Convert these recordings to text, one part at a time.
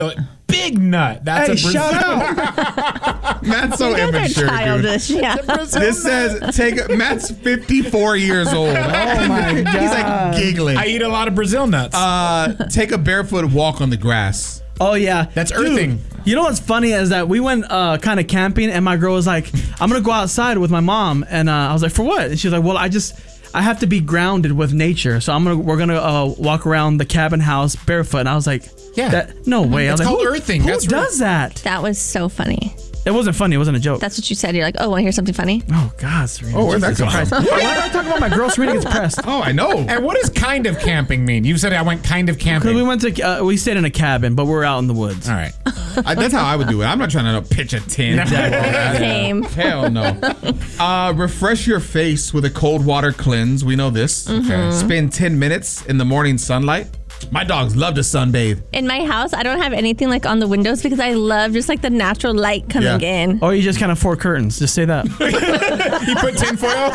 Big nut. That's a Brazil. Shut up. Matt's so immature, childish. dude. Yeah. This says Matt's 54 years old. Oh my God. He's like giggling. I eat a lot of Brazil nuts. Take a barefoot walk on the grass. Oh yeah, That's earthing. Dude, you know what's funny is that we went kind of camping, and my girl was like, "I'm gonna go outside with my mom," and I was like, "For what?" And she was like, "Well, I have to be grounded with nature, so we're gonna walk around the cabin house barefoot." And I was like, Yeah. no way." I was It's like, called earthing. Who That's does that? That was so funny. It wasn't funny. It wasn't a joke. That's what you said. You're like, oh, want to hear something funny? Oh God, Serena. Oh, where'd that Jesus come from? Christ. Why do I talk about my girl? Serena gets pressed. Oh, I know. And what does kind of camping mean? You said I went kind of camping. Because we went to we stayed in a cabin, but we were out in the woods. All right. That's how I would do it. I'm not trying to pitch a tent. Same. Hell no. Refresh your face with a cold water cleanse. We know this. Okay. Spend 10 minutes in the morning sunlight. My dogs love to sunbathe. In my house, I don't have anything like on the windows because I love just like the natural light coming in. Or you just kind of four curtains. Just say that. You put tinfoil?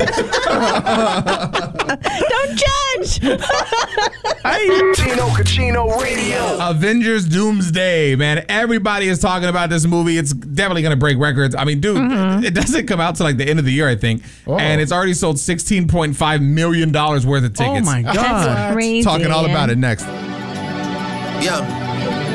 Don't judge. Tino Cucino Radio. Avengers Doomsday, man. Everybody is talking about this movie. It's definitely going to break records. I mean, dude, it doesn't come out till like the end of the year, I think. Whoa. And it's already sold $16.5 million worth of tickets. Oh my God. That's crazy. Talking all about it next. Yeah.